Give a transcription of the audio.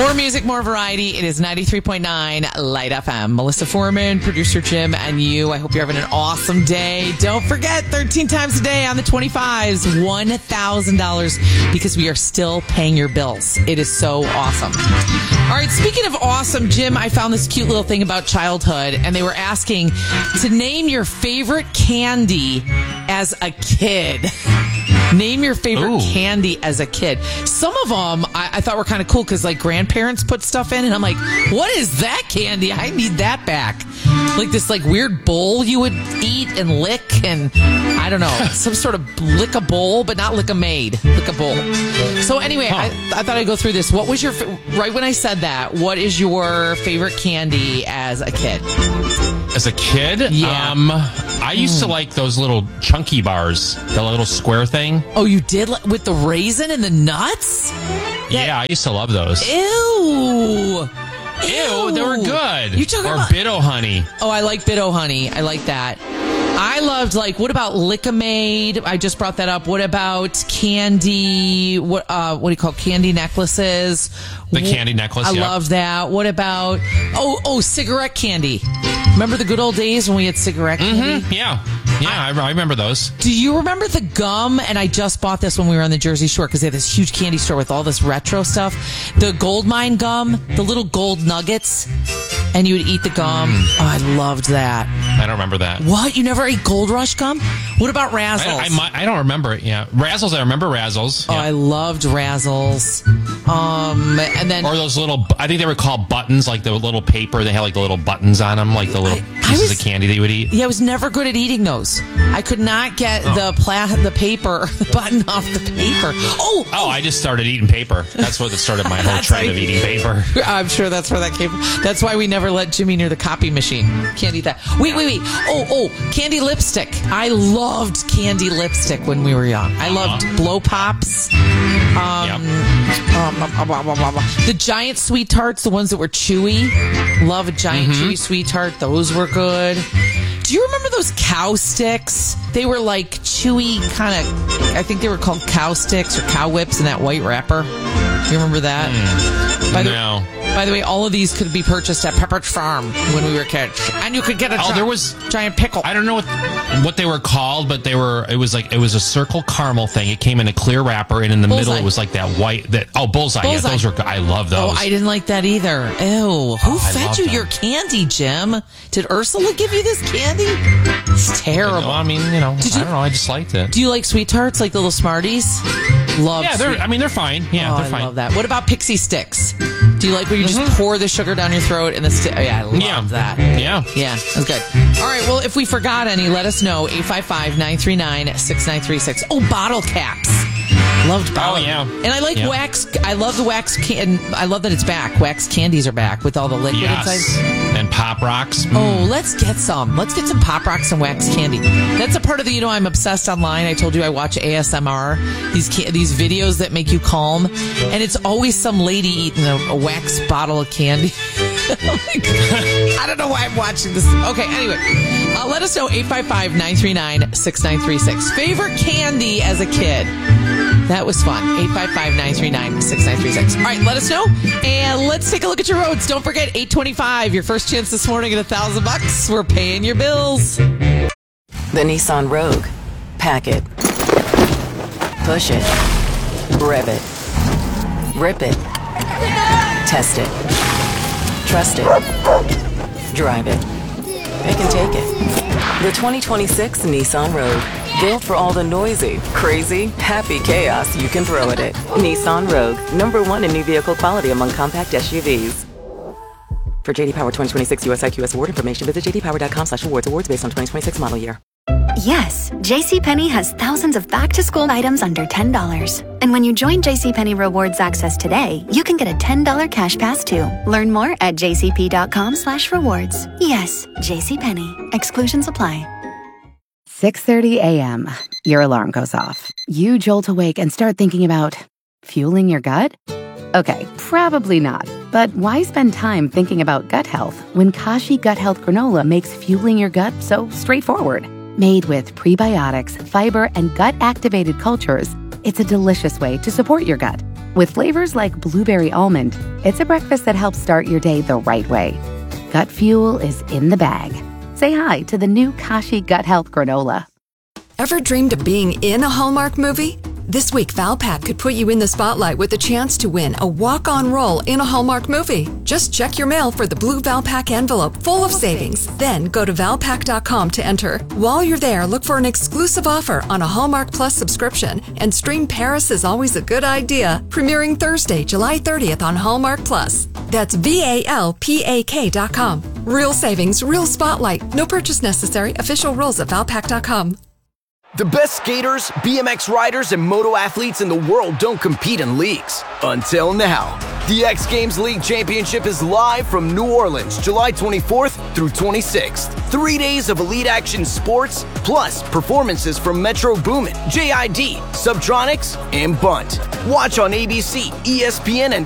More music, more variety. It is 93.9 Light FM. Melissa Foreman, producer Jim, and you. I hope you're having an awesome day. Don't forget, 13 times a day on the 25s, $1,000 because we are still paying your bills. It is so awesome. All right, speaking of awesome, Jim, I found this cute little thing about childhood, and they were asking to name your favorite candy as a kid. Name your favorite candy as a kid. Some of them I thought were kind of cool because like grandparents put stuff in, and I'm like, what is that candy? I need that back. Like this like weird bowl you would eat and lick, and I don't know, some sort of lick a bowl, but not lick a maid. Lick a bowl. So anyway, I thought I'd go through this. What was your, right when I said that, what is your favorite candy as a kid? As a kid? Yeah. I used to like those little chunky bars, the little square thing. Oh, you did? With the raisin and the nuts? Yeah, I used to love those. Ew, they were good. You talking or about Bit-O Honey. Oh, I like Bit-O Honey. I like that. I loved, like, what about Lick-A-Maid? I just brought that up. What about candy? What do you call it? Candy necklaces? The candy necklace, I loved that. What about, cigarette candy. Remember the good old days when we had cigarette candy? Mm-hmm. Yeah. I remember those. Do you remember the gum? And I just bought this when we were on the Jersey Shore because they had this huge candy store with all this retro stuff. The Goldmine gum, the little gold nuggets, and you would eat the gum. Oh, I loved that. I don't remember that. What? You never ate Gold Rush gum? What about Razzles? I don't remember it. Yeah, Razzles. I remember Razzles. Oh, yeah. I loved Razzles. And then or those little, I think they were called buttons, like the little paper. They had like the little buttons on them, like the little pieces of candy that you would eat. Yeah, I was never good at eating those. I could not get the paper, the button off the paper. Oh, I just started eating paper. That's what started my whole trend of eating paper. I'm sure that's where that came from. That's why we never let Jimmy near the copy machine. Can't eat that. Wait. Oh, candy lipstick. I loved candy lipstick when we were young. I loved Blow Pops. The giant sweet tarts, the ones that were chewy. Love a giant chewy sweet tart. Those were good. Do you remember those cow sticks? They were like chewy kind of, I think they were called cow sticks or cow whips in that white wrapper. You remember that? By the way, all of these could be purchased at Pepperidge Farm when we were kids. And you could get there was giant pickle. I don't know what they were called, but it was a circle caramel thing. It came in a clear wrapper, and in the middle it was like that white bullseye. Yeah, those were good. I love those. Oh, I didn't like that either. Ew. Who fed you your candy, Jim? Did Ursula give you this candy? It's terrible. No, I mean, I don't know. I just liked it. Do you like sweet tarts, like the little Smarties? Yeah, they're fine. Yeah, they're fine. I love that. What about pixie sticks? Do you like where you just pour the sugar down your throat and the stick? Oh, yeah, I love that. Yeah, that's good. All right, well, if we forgot any, let us know. 855-939-6936. Oh, bottle caps. Loved bottle. Oh, yeah. And I like wax. I love the wax. I love that it's back. Wax candies are back with all the liquid inside. And Pop Rocks. Oh, let's get some. Let's get some Pop Rocks and wax candy. That's a part of the, I'm obsessed online. I told you I watch ASMR, these videos that make you calm. And it's always some lady eating a wax bottle of candy. I don't know why I'm watching this. Okay, anyway. Let us know, 855-939-6936. Favorite candy as a kid? That was fun. 855-939-6936. All right, let us know. And let's take a look at your roads. Don't forget, 825, your first chance this morning at $1,000. We're paying your bills. The Nissan Rogue. Pack it. Push it. Rev it. Rip it. Test it. Trust it. Drive it. Pick and take it. The 2026 Nissan Rogue. Built for all the noisy, crazy, happy chaos you can throw at it. Nissan Rogue. #1 in new vehicle quality among compact SUVs. For JD Power 2026 US IQS award information, visit jdpower.com/awards. Awards based on 2026 model year. Yes, JCPenney has thousands of back-to-school items under $10. And when you join JCPenney Rewards Access today, you can get a $10 cash pass too. Learn more at jcp.com/rewards. Yes, JCPenney. Exclusions apply. 6:30 a.m. Your alarm goes off. You jolt awake and start thinking about fueling your gut? Okay, probably not. But why spend time thinking about gut health when Kashi Gut Health Granola makes fueling your gut so straightforward? Made with prebiotics, fiber, and gut-activated cultures, it's a delicious way to support your gut. With flavors like blueberry almond, it's a breakfast that helps start your day the right way. Gut Fuel is in the bag. Say hi to the new Kashi Gut Health Granola. Ever dreamed of being in a Hallmark movie? This week, Valpak could put you in the spotlight with a chance to win a walk-on role in a Hallmark movie. Just check your mail for the blue Valpak envelope full of savings. Then go to Valpak.com to enter. While you're there, look for an exclusive offer on a Hallmark Plus subscription and stream Paris is Always a Good Idea, premiering Thursday, July 30th on Hallmark Plus. That's VALPAK.com. Real savings, real spotlight. No purchase necessary. Official rules at Valpak.com. The best skaters, BMX riders, and moto athletes in the world don't compete in leagues. Until now. The X Games League Championship is live from New Orleans, July 24th through 26th. 3 days of elite action sports, plus performances from Metro Boomin, JID, Subtronics, and Bunt. Watch on ABC, ESPN, and